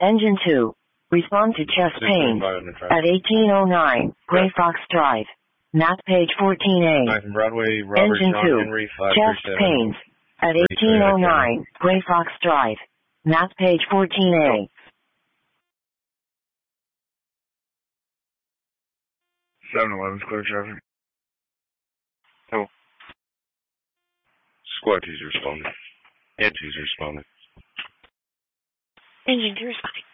Engine 2. Respond to chest pains at 1809 Gray Fox Drive. Map page 14A. Broadway, Robert Engine John 2. Henry, Chest pains at 1809 Gray Fox Drive. Map page 14A. 7-Eleven's clear traffic. Oh. Squad 2's responding. And 2's responding. Engine 2 responding.